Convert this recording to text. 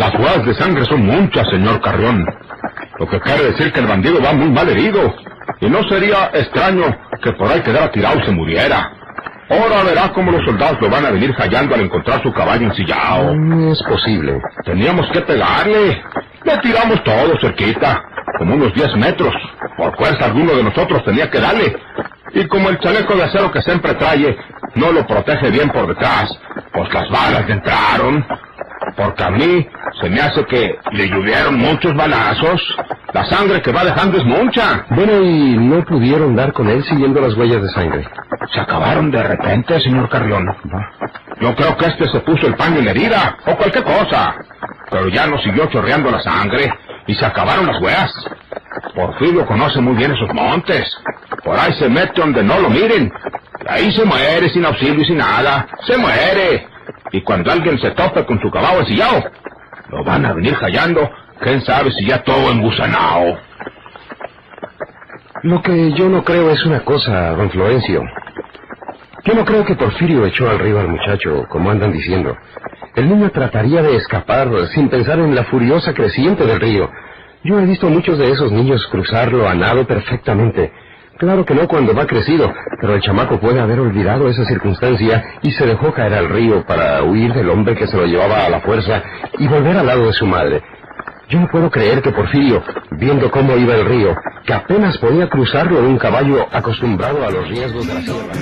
Las huellas de sangre son muchas, señor Carrión. Lo que quiere decir que el bandido va muy mal herido. Y no sería extraño que por ahí quedara tirado y se muriera. Ahora verá cómo los soldados lo van a venir hallando al encontrar su caballo ensillado. Es posible. Teníamos que pegarle. Le tiramos todo cerquita, como unos 10 metros. Por fuerza alguno de nosotros tenía que darle. Y como el chaleco de acero que siempre trae no lo protege bien por detrás, pues las balas le entraron. Porque a mí se me hace que le llovieron muchos balazos. La sangre que va dejando es mucha. Bueno, ¿y no pudieron dar con él siguiendo las huellas de sangre? Se acabaron de repente, señor Carrión. Yo creo que se puso el paño en la herida, o cualquier cosa. Pero ya no siguió chorreando la sangre, y se acabaron las huellas. Porfirio conoce muy bien esos montes. Por ahí se mete donde no lo miren. Y ahí se muere sin auxilio y sin nada. Se muere. Y cuando alguien se tope con su caballo ensillado, lo van a venir hallando, quién sabe si ya todo engusanao. Lo que yo no creo es una cosa, don Florencio. Yo no creo que Porfirio echó al río al muchacho, como andan diciendo. El niño trataría de escapar sin pensar en la furiosa creciente del río. Yo he visto muchos de esos niños cruzarlo a nado perfectamente. Claro que no cuando va crecido, pero el chamaco puede haber olvidado esa circunstancia y se dejó caer al río para huir del hombre que se lo llevaba a la fuerza y volver al lado de su madre. Yo no puedo creer que Porfirio, viendo cómo iba el río, que apenas podía cruzarlo en un caballo acostumbrado a los riesgos de la sierra.